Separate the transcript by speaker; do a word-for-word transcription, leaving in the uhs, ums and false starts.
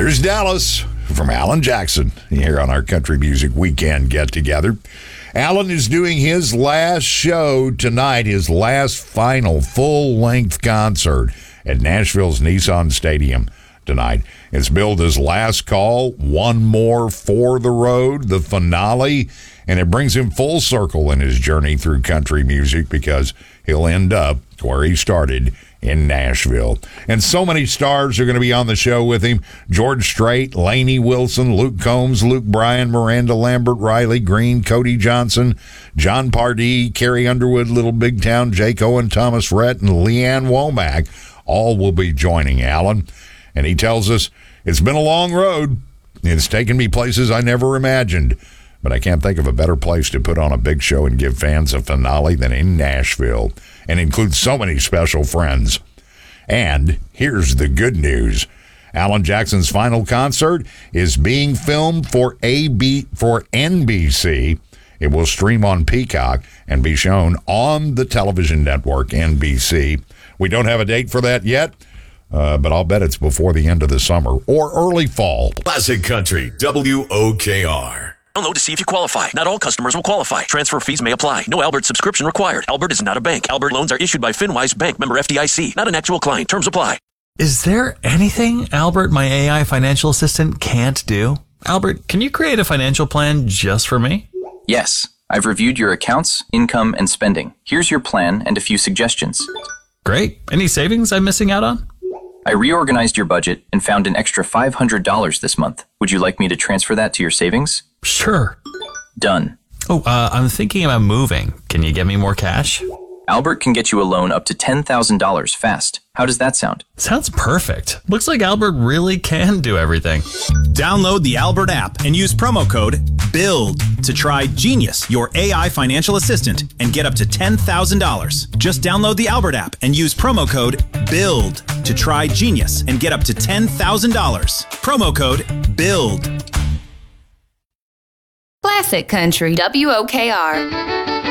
Speaker 1: There's Dallas from Alan Jackson here on our Country Music Weekend get-together. Alan is doing his last show tonight, his last final full-length concert at Nashville's Nissan Stadium tonight. It's billed as Last Call, One More for the Road, the finale, and it brings him full circle in his journey through country music because he'll end up where he started, in Nashville. And so many stars are going to be on the show with him. George Strait, Lainey Wilson, Luke Combs, Luke Bryan, Miranda Lambert, Riley Green, Cody Johnson, John Pardee, Carrie Underwood, Little Big Town, Jake Owen, Thomas Rhett, and Leanne Womack all will be joining Alan. And he tells us, it's been a long road. It's taken me places I never imagined. But I can't think of a better place to put on a big show and give fans a finale than in Nashville, and includes so many special friends. And here's the good news. Alan Jackson's final concert is being filmed for A B for N B C. It will stream on Peacock and be shown on the television network N B C. We don't have a date for that yet, uh, but I'll bet it's before the end of the summer or early fall.
Speaker 2: Classic Country, W O K R.
Speaker 3: Download to see if you qualify. Not all customers will qualify. Transfer fees may apply. No Albert subscription required. Albert is not a bank. Albert loans are issued by FinWise Bank, member F D I C. Not an actual client. Terms apply.
Speaker 4: Is there anything Albert, my A I financial assistant, can't do? Albert, can you create a financial plan just for me?
Speaker 5: Yes. I've reviewed your accounts, income, and spending. Here's your plan and a few suggestions.
Speaker 4: Great. Any savings I'm missing out on?
Speaker 5: I reorganized your budget and found an extra five hundred dollars this month. Would you like me to transfer that to your savings?
Speaker 4: Sure.
Speaker 5: Done.
Speaker 4: Oh, uh, I'm thinking about moving. Can you get me more cash?
Speaker 5: Albert can get you a loan up to ten thousand dollars fast. How does that sound?
Speaker 4: Sounds perfect. Looks like Albert really can do everything.
Speaker 6: Download the Albert app and use promo code BUILD to try Genius, your A I financial assistant, and get up to ten thousand dollars. Just download the Albert app and use promo code BUILD to try Genius and get up to ten thousand dollars. Promo code BUILD.
Speaker 7: Classic Country, W O K R.